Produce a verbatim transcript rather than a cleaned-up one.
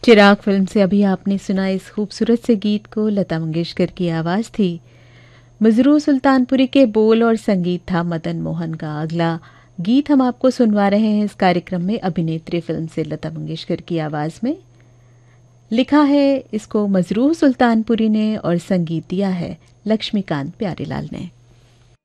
चिराग film से अभी आपने सुना इस खूबसूरत से गीत को, लता मंगेशकर की आवाज़ थी। मजरू सुल्तानपुरी के बोल और संगीत था मदन मोहन का। अगला गीत हम आपको सुनवा रहे हैं इस कार्यक्रम में अभिनेत्री फिल्म से लता मंगेशकर की आवाज़ में। लिखा है इसको मजरू सुल्तानपुरी ने और संगीत दिया है लक्ष्मीकांत प्यारेलाल ने।